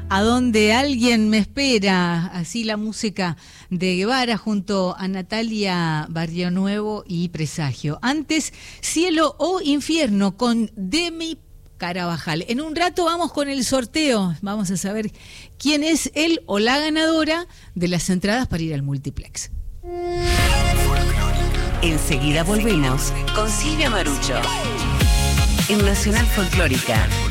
A donde alguien me espera, así la música de Guevara junto a Natalia Barrionuevo y Presagio. Antes, Cielo o Infierno con Demi Carabajal. En un rato vamos con el sorteo, vamos a saber quién es él o la ganadora de las entradas para ir al multiplex. Enseguida volvemos con Silvia Marucho en Nacional Folclórica.